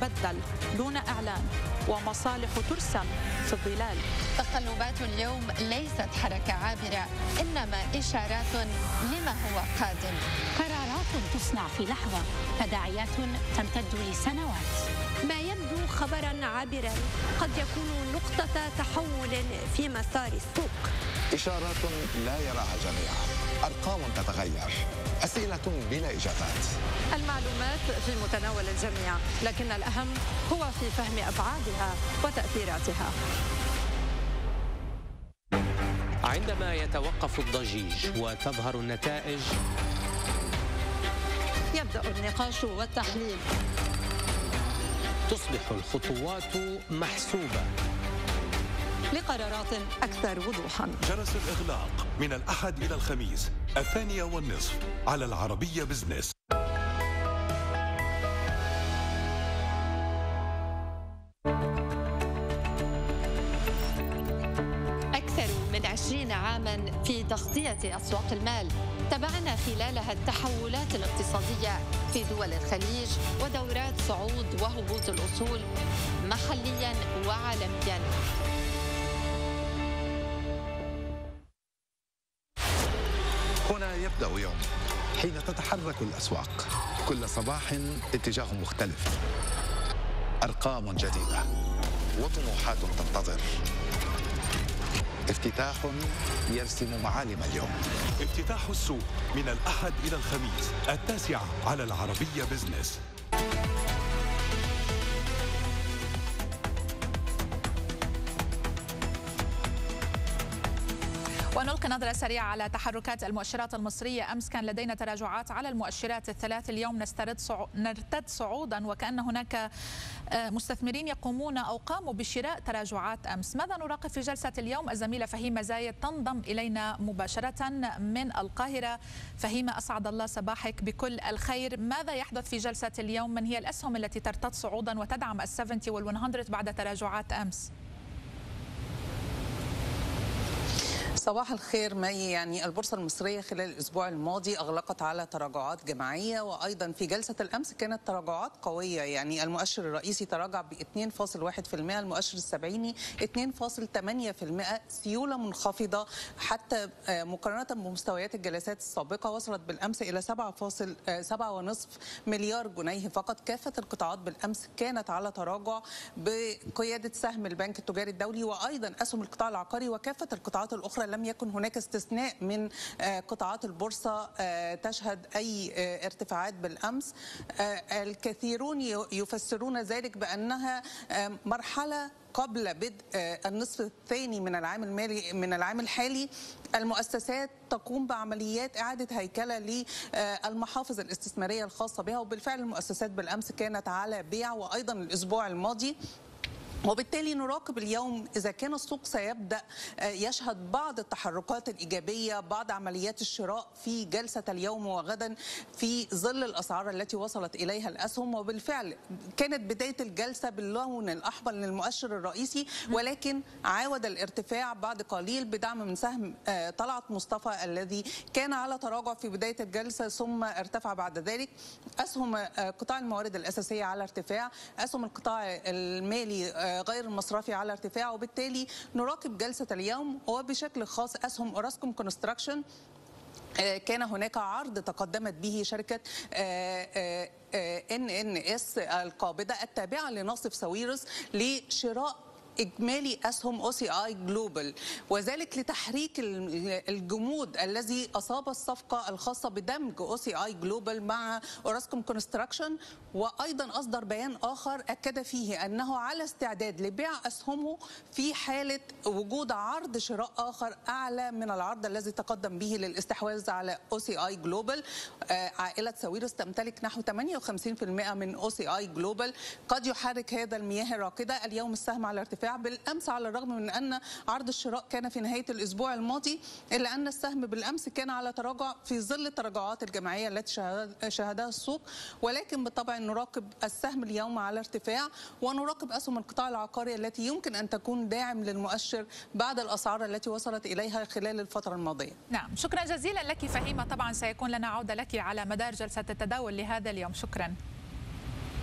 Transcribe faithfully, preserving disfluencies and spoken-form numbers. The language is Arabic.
تتبدل دون إعلان ومصالح ترسم في الظلال. تقلبات اليوم ليست حركة عابرة، إنما إشارات لما هو قادم. قرارات تصنع في لحظة، تداعيات تمتد لسنوات. ما يبدو خبراً عابراً قد يكون نقطة تحول في مسار السوق. إشارات لا يراها جميعا، أرقام تتغير، أسئلة بلا إجابات. المعلومات في متناول الجميع، لكن الأهم هو في فهم أبعادها وتأثيراتها. عندما يتوقف الضجيج وتظهر النتائج، يبدأ النقاش والتحليل. تصبح الخطوات محسوبة لقرارات أكثر وضوحا. جرس الإغلاق من الأحد إلى الخميس الثانية والنصف على العربية بزنس. أكثر من عشرين عاما في تغطية أسواق المال، تابعنا خلالها التحولات الاقتصادية في دول الخليج ودورات صعود وهبوط الأصول محليا وعالميا. هنا يبدأ يوم حين تتحرك الأسواق، كل صباح اتجاه مختلف، أرقام جديدة وطموحات تنتظر، افتتاح يرسم معالم اليوم. افتتاح السوق من الأحد إلى الخميس التاسعة على العربية بزنس. ونلقي نظرة سريعة على تحركات المؤشرات المصرية. أمس كان لدينا تراجعات على المؤشرات الثلاث، اليوم نسترد صعو... نرتد صعودا، وكأن هناك مستثمرين يقومون أو قاموا بشراء تراجعات أمس. ماذا نراقب في جلسة اليوم؟ الزميلة فهيمة زايد تنضم إلينا مباشرة من القاهرة. فهيمة، أسعد الله صباحك بكل الخير. ماذا يحدث في جلسة اليوم؟ من هي الأسهم التي ترتد صعودا وتدعم السبعين والمئة بعد تراجعات أمس؟ صباح الخير مي. يعني البورصة المصرية خلال الأسبوع الماضي أغلقت على تراجعات جماعية، وأيضا في جلسة الأمس كانت تراجعات قوية. يعني المؤشر الرئيسي تراجع ب اثنين فاصل واحد بالمئة، المؤشر السبعيني اثنين فاصل ثمانية بالمئة، سيولة منخفضة حتى مقارنة بمستويات الجلسات السابقة وصلت بالأمس إلى سبعة فاصل سبعة ونصف مليار جنيه فقط. كافة القطاعات بالأمس كانت على تراجع بقيادة سهم البنك التجاري الدولي وأيضا أسهم القطاع العقاري، وكافة القطاعات الأخرى لم يكن هناك استثناء من قطاعات البورصة تشهد أي ارتفاعات بالأمس. الكثيرون يفسرون ذلك بأنها مرحلة قبل بدء النصف الثاني من العام المالي من العام الحالي. المؤسسات تقوم بعمليات إعادة هيكلة للمحافظ الاستثمارية الخاصة بها، وبالفعل المؤسسات بالأمس كانت على بيع، وأيضا الأسبوع الماضي. وبالتالي نراقب اليوم إذا كان السوق سيبدأ يشهد بعض التحركات الإيجابية، بعض عمليات الشراء في جلسة اليوم وغدا في ظل الأسعار التي وصلت إليها الأسهم. وبالفعل كانت بداية الجلسة باللون الأحمر للمؤشر الرئيسي، ولكن عاود الارتفاع بعد قليل بدعم من سهم طلعت مصطفى الذي كان على تراجع في بداية الجلسة ثم ارتفع بعد ذلك. أسهم قطاع الموارد الأساسية على ارتفاع، أسهم القطاع المالي غير المصرفي على ارتفاع. وبالتالي نراقب جلسة اليوم وبشكل خاص أسهم أوراسكوم كونستراكشن. كان هناك عرض تقدمت به شركة إن إن إس القابضة التابعة لناصف ساويرس لشراء إجمالي أسهم أو سي آي جلوبال، وذلك لتحريك الجمود الذي أصاب الصفقة الخاصة بدمج أو سي آي جلوبال مع أوراسكوم كونستراكشن. وأيضا أصدر بيان آخر أكد فيه أنه على استعداد لبيع أسهمه في حالة وجود عرض شراء آخر أعلى من العرض الذي تقدم به للاستحواذ على أو سي آي جلوبال. عائلة ساويرس تمتلك نحو ثمانية وخمسين بالمئة من أو سي آي جلوبال. قد يحرك هذا المياه الراكدة. اليوم السهم على ارتفاع بالأمس على الرغم من أن عرض الشراء كان في نهاية الأسبوع الماضي، إلا أن السهم بالأمس كان على تراجع في ظل التراجعات الجماعية التي شهدها السوق. ولكن بالطبع نراقب السهم اليوم على ارتفاع، ونراقب أسهم القطاع العقاري التي يمكن أن تكون داعم للمؤشر بعد الأسعار التي وصلت إليها خلال الفترة الماضية. نعم، شكرا جزيلا لك فهيمة. طبعا سيكون لنا عودة لك على مدار جلسة التداول لهذا اليوم. شكرا.